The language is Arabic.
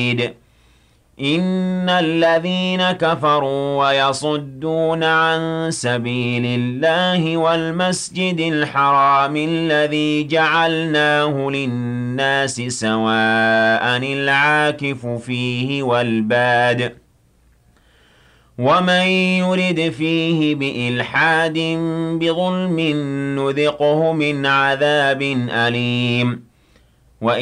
شديد إن الذين كفروا ويصدون عن سبيل الله والمسجد الحرام الذي جعلناه للناس سواء العاكف فيه والباد ومن يرد فيه بإلحاد بظلم نذقه من عذاب أليم